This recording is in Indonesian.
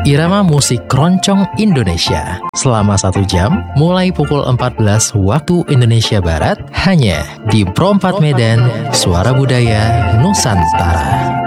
irama musik keroncong Indonesia selama 1 jam mulai pukul 14 waktu Indonesia Barat hanya di Pro 4 Medan, Suara Budaya Nusantara.